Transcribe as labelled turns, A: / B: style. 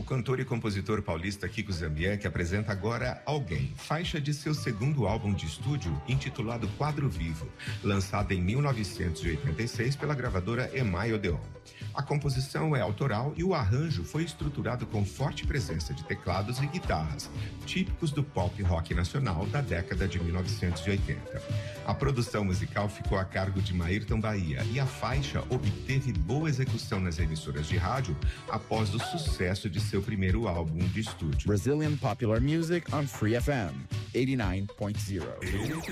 A: cantor e compositor paulista Kiko Zambianchi apresenta agora Alguém, faixa de seu segundo álbum de estúdio intitulado Quadro Vivo, lançado em 1986 pela gravadora EMAI Odeon. A composição é autoral e o arranjo foi estruturado com forte presença de teclados e guitarras, típicos do pop rock nacional da década de 1980. A produção musical ficou a cargo de Maírton Bahia e a faixa obteve boa execução nas emissoras de rádio após o sucesso de seu primeiro álbum de estúdio.
B: Brazilian popular music on Free FM 89.0.